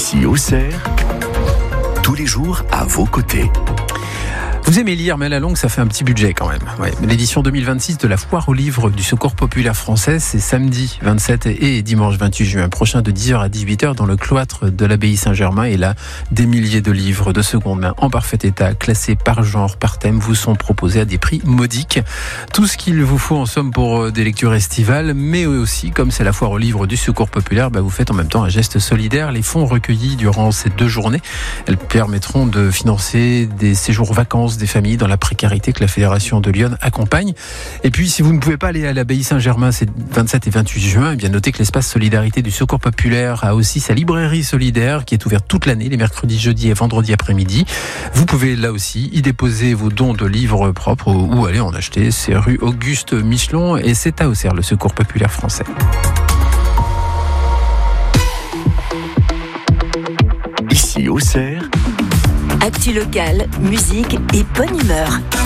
Ici Auxerre, tous les jours à vos côtés. Vous aimez lire, mais à la longue, ça fait un petit budget quand même. Ouais. L'édition 2026 de la Foire aux livres du Secours populaire français, c'est samedi 27 et dimanche 28 juin prochain de 10h à 18h dans le cloître de l'abbaye Saint-Germain. Et là, des milliers de livres de seconde main en parfait état, classés par genre, par thème, vous sont proposés à des prix modiques. Tout ce qu'il vous faut en somme pour des lectures estivales, mais aussi, comme c'est la Foire aux livres du Secours populaire, vous faites en même temps un geste solidaire. Les fonds recueillis durant ces 2 journées, elles permettront de financer des séjours vacances des familles dans la précarité que la Fédération de Lyon accompagne. Et puis, si vous ne pouvez pas aller à l'abbaye Saint-Germain ces 27 et 28 juin, eh bien notez que l'espace Solidarité du Secours populaire a aussi sa librairie solidaire qui est ouverte toute l'année, les mercredis, jeudis et vendredis après-midi. Vous pouvez là aussi y déposer vos dons de livres propres ou aller en acheter. C'est rue Auguste Michelon et c'est à Auxerre, le Secours populaire français. Ici Auxerre, actu locale, musique et bonne humeur.